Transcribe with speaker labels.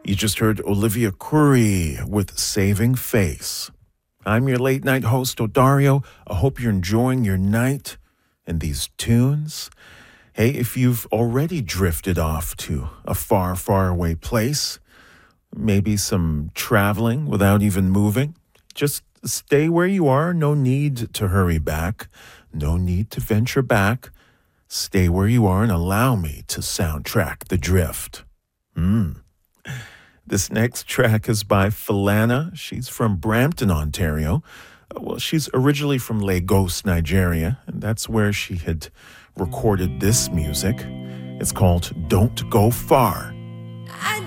Speaker 1: You just heard Olivia Curry with Saving Face. I'm your late night host, Odario. I hope you're enjoying your night and these tunes. Hey, if you've already drifted off to a far, far away place, maybe some traveling without even moving, just stay where you are. No need to hurry back. No need to venture back. Stay where you are and allow me to soundtrack the drift. This next track is by Falana. She's from Brampton, Ontario. Well, she's originally from Lagos, Nigeria, and that's where she had recorded this music. It's called Don't Go Far.
Speaker 2: I